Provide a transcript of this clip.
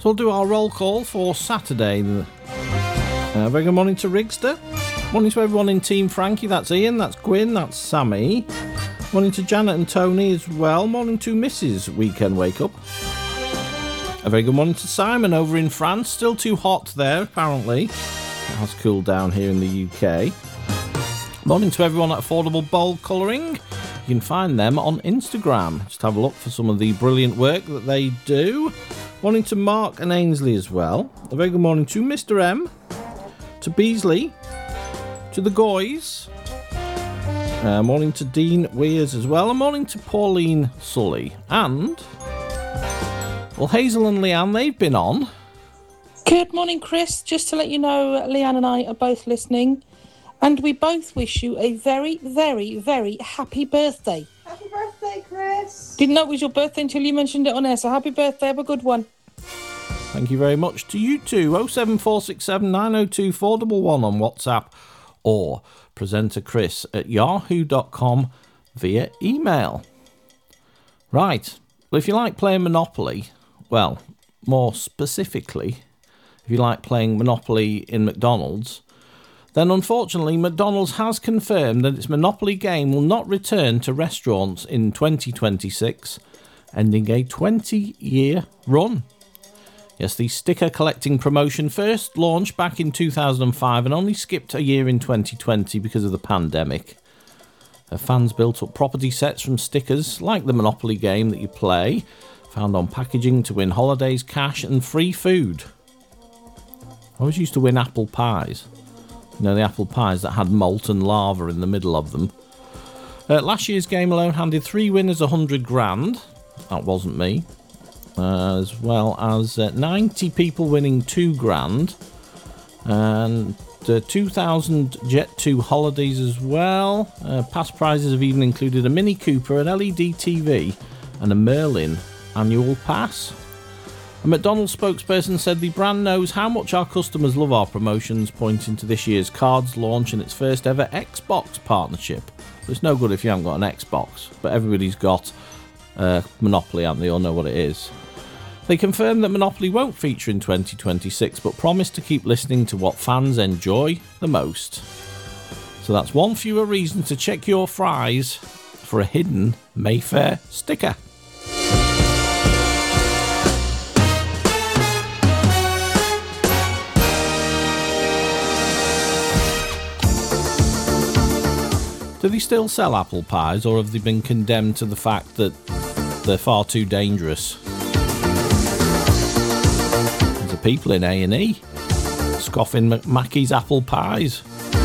So we'll do our roll call for Saturday. Very good morning to Rigster. Morning to everyone in Team Frankie. That's Ian, that's Gwyn, that's Sammy. Morning to Janet and Tony as well. Morning to Mrs. Weekend Wake Up. A very good morning to Simon over in France. Still too hot there, apparently. It has cooled down here in the UK. Morning to everyone at Affordable Bowl Colouring. You can find them on Instagram. Just have a look for some of the brilliant work that they do. Morning to Mark and Ainsley as well. A very good morning to Mr. M, to Beasley, to the Goys. Morning to Dean Weirs as well. And morning to Pauline Sully. And, well, Hazel and Leanne, they've been on. Good morning, Chris. Just to let you know, Leanne and I are both listening. And we both wish you a very, very, very happy birthday. Happy birthday, Chris. Didn't know it was your birthday until you mentioned it on air, so happy birthday, have a good one. Thank you very much to you too. 07467 902 411 on WhatsApp or presenter Chris at yahoo.com via email. Right, well, if you like playing Monopoly, well, more specifically, if you like playing Monopoly in McDonald's, then unfortunately McDonald's has confirmed that its Monopoly game will not return to restaurants in 2026, ending a 20-year run. Yes, the sticker collecting promotion first launched back in 2005 and only skipped a year in 2020 because of the pandemic. Fans built up property sets from stickers, like the Monopoly game that you play, found on packaging to win holidays, cash and free food. I always used to win apple pies. You know, the apple pies that had molten lava in the middle of them. Last year's game alone handed 3 winners 100 grand. That wasn't me. As well as 90 people winning 2 grand. And 2,000 Jet2 holidays as well. Past prizes have even included a Mini Cooper, an LED TV, and a Merlin annual pass. A McDonald's spokesperson said the brand knows how much our customers love our promotions, pointing to this year's cards launch and its first ever Xbox partnership. But it's no good if you haven't got an Xbox, but everybody's got Monopoly and they all know what it is. They confirmed that Monopoly won't feature in 2026, but promise to keep listening to what fans enjoy the most. So that's one fewer reason to check your fries for a hidden Mayfair sticker. Do they still sell apple pies, or have they been condemned to the fact that they're far too dangerous? There's people in A&E scoffing Mackey's apple pies.